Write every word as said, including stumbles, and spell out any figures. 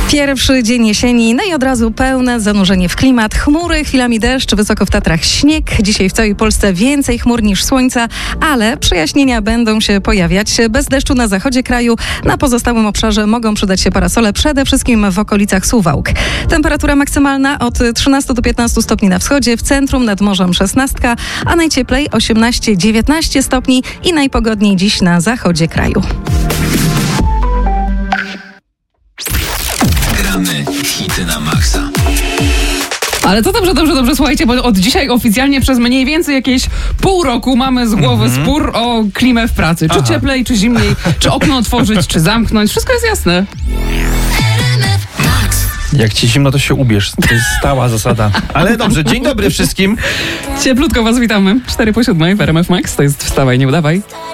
Pierwszy dzień jesieni, no i od razu pełne zanurzenie w klimat. Chmury, chwilami deszcz, wysoko w Tatrach śnieg. Dzisiaj w całej Polsce więcej chmur niż słońca, ale przejaśnienia będą się pojawiać. Bez deszczu na zachodzie kraju, na pozostałym obszarze mogą przydać się parasole, przede wszystkim w okolicach Suwałk. Temperatura maksymalna od trzynastu do piętnastu stopni na wschodzie, w centrum nad morzem szesnaście, a najcieplej osiemnaście do dziewiętnastu stopni i najpogodniej dziś na zachodzie kraju. Gramy hity na maksa. Ale to dobrze, dobrze, dobrze, słuchajcie, bo od dzisiaj oficjalnie przez mniej więcej jakieś pół roku mamy z głowy mm-hmm. spór o klimę w pracy. Czy Aha. cieplej, czy zimniej, czy okno otworzyć, czy zamknąć. Wszystko jest jasne. Jak ci zimno, to się ubierz. To jest stała zasada. Ale dobrze, dzień dobry wszystkim. Cieplutko was witamy. cztery po siódmej w R M F Max. To jest Wstawaj, nie udawaj.